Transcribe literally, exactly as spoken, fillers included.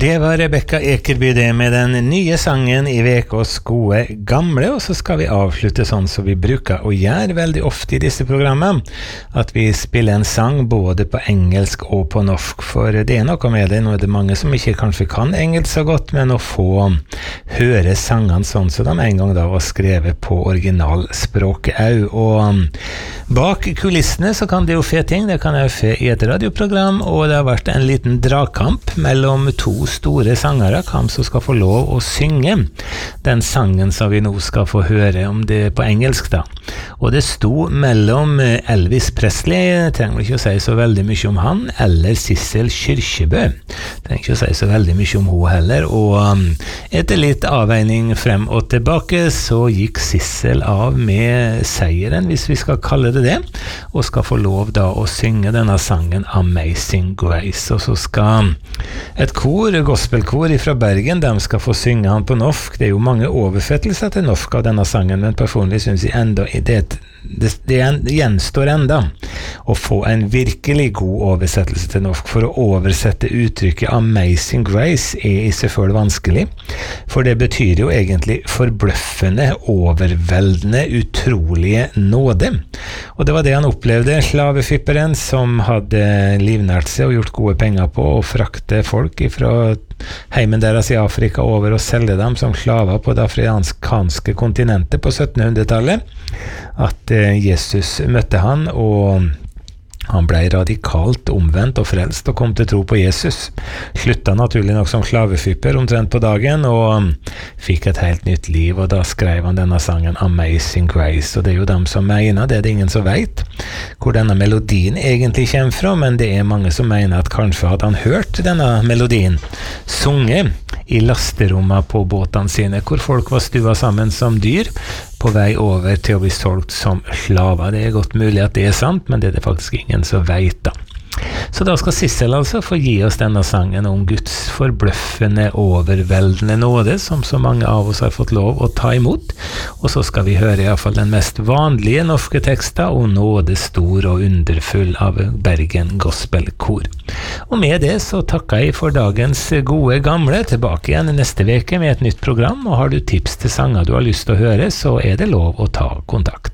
Det var Rebecca Ekerby det med den nye sangen i vekos gode gamle, og så skal vi avslutte sånn som vi bruker å gjøre veldig ofte i disse programmene, at vi spiller en sang både på engelsk og på norsk, for det er noe med det, nå er det mange som ikke kanskje kan engelsk så godt, men å få høre sangene sånn som de en gang da var skrevet på originalspråket også, og bak kulissene så kan det jo fe ting, det kan jo fe i et radioprogram, og det har vært en liten dragkamp mellom to store sangere, hvem som skal få lov å synge den sangen som vi nå skal få høre, om det på engelsk da. Og det sto mellom Elvis Presley, jeg trenger ikke å si så veldig mye om han, eller Sissel Kyrkjebø. Jeg trenger ikke å si så veldig mye om hun heller, og etter litt avveining frem og tilbake, så gikk Sissel av med seieren, hvis vi skal kalle det det, og skal få lov da å synge denne sangen Amazing Grace, og så skal et kor, gospelkor fra Bergen, de skal få synge han på norsk. Det er jo mange oversettelser til norsk av denne sangen, men personlig synes jeg enda det, det, det gjenstår enda å få en virkelig god oversettelse til norsk. For å oversette uttrykket Amazing Grace er i seg selv vanskelig, for det betyr jo egentlig forbløffende, overveldende, utrolige nåde. Og det var det han opplevde, slavefipperen som hadde livnært seg og gjort gode penger på å frakte folk fra heimen deres i Afrika over og selge dem som slaver på det afrikanske kontinentet på syttenhundretallet, at Jesus møtte han, og han ble radikalt omvendt og frelst og kom til tro på Jesus. Slutta naturlig nok som slavefipper omtrent på dagen og fikk et helt nytt liv, og da skrev han denne sangen Amazing Grace, og det er jo dem som mener, det er det ingen som vet hvor denne melodien egentlig kommer fra, men det er mange som mener at kanskje hadde han hørt denne melodien sunget i lasterommet på båtene sine, hvor folk var stua sammen som dyr på vei over til å bli solgt som slaver. Det er godt mulig at det er sant, men det er det faktisk ingen som vet da. Så da skal Sissel altså få gi oss denne sangen om Guds forbløffende, overveldende nåde, som så mange av oss har fått lov å ta imot. Og så skal vi høre i hvert fall den mest vanlige norske teksten, og nåde stor og underfull av Bergen Gospelkor. Og med det så takker jeg for dagens gode gamle, tilbake igjen neste veke med et nytt program, og har du tips til sanger du har lyst til å høre, så er det lov å ta kontakt.